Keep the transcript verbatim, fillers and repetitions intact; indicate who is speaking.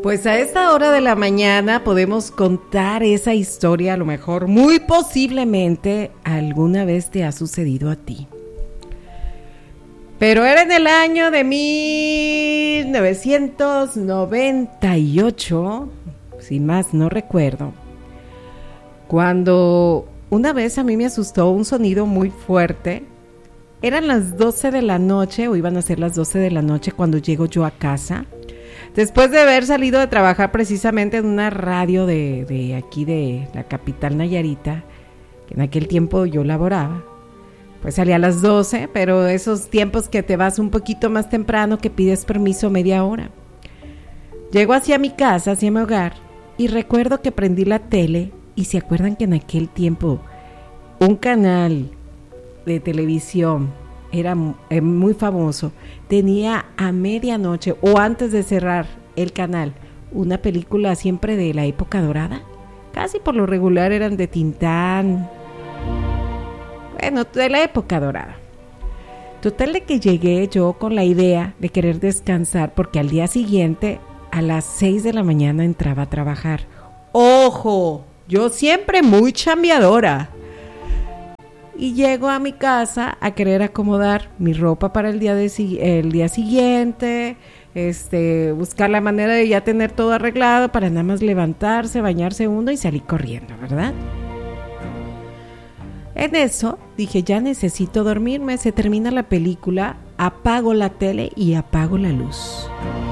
Speaker 1: Pues a esta hora de la mañana podemos contar esa historia, a lo mejor, muy posiblemente, alguna vez te ha sucedido a ti. Pero era en el año de mil novecientos noventa y ocho, sin más no recuerdo, cuando una vez a mí me asustó un sonido muy fuerte. Eran las doce de la noche, o iban a ser las doce de la noche cuando llego yo a casa, después de haber salido de trabajar precisamente en una radio de, de aquí de la capital Nayarita, que en aquel tiempo yo laboraba. Pues salí a las doce, pero esos tiempos que te vas un poquito más temprano, que pides permiso media hora. Llego hacia mi casa, hacia mi hogar, y recuerdo que prendí la tele, y se acuerdan que en aquel tiempo un canal de televisión era muy famoso, tenía a medianoche o antes de cerrar el canal una película siempre de la época dorada. Casi por lo regular eran de Tintán, bueno, de la época dorada. Total de que llegué yo con la idea de querer descansar, porque al día siguiente a las seis de la mañana entraba a trabajar. ¡Ojo! Yo siempre muy chambeadora. Y llego a mi casa a querer acomodar mi ropa para el día, de, el día siguiente, este, buscar la manera de ya tener todo arreglado para nada más levantarse, bañarse uno y salir corriendo, ¿verdad? En eso dije, ya necesito dormirme, se termina la película, apago la tele y apago la luz.